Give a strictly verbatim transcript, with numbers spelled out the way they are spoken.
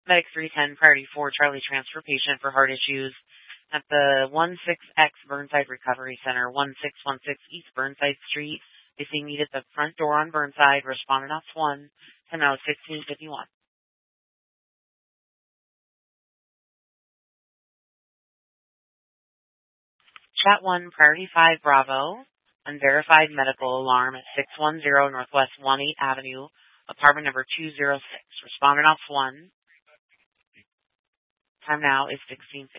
Medic three ten, priority four, Charlie transfer patient for heart issues at the one six X Burnside Recovery Center, one six one six East Burnside Street. If they meet at the front door on Burnside, respondent ops one, ten out sixteen fifty-one. Chat one, priority five, Bravo, unverified medical alarm at six one zero Northwest eighteen Avenue, apartment number two oh six. Respondent ops one. Time now is sixteen fifty.